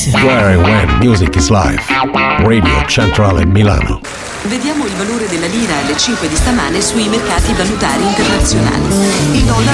Where and When Music is Life. Radio Centrale Milano. Vediamo il valore della lira alle 5 di stamane sui mercati valutari internazionali. Il dollaro